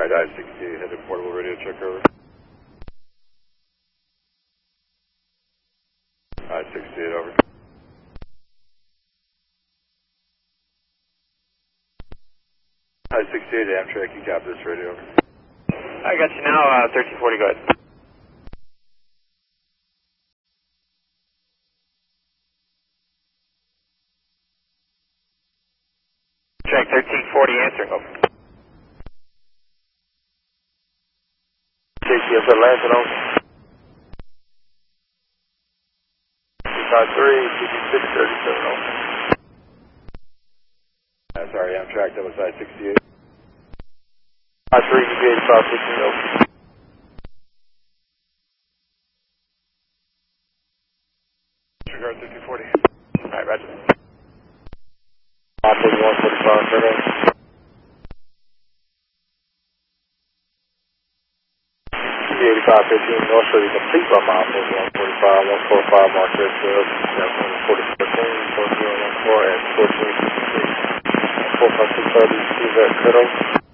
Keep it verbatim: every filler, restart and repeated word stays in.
Alright, I sixty-eight, headed portable radio check over. I sixty-eight, over. I sixty-eight, Amtrak, you copy this radio, over. I got you now, uh, thirteen forty, go ahead. Track thirteen forty, answering, over. J C S L Lancet, over. two five three, T P six thirty-seven, over. Uh, sorry, Amtrak, that was I sixty-eight. five three, T P eighty-five fifteen, over. Disregard thirteen forty. Alright, roger. one forty-one forty-five, turn T P eighty-five fifteen, north should be complete by mile forty-one forty-five, one forty-five, Marquez twelve, forty fourteen, four zero one four, and fourteen sixty-six, four five six thirty, see that cutoff.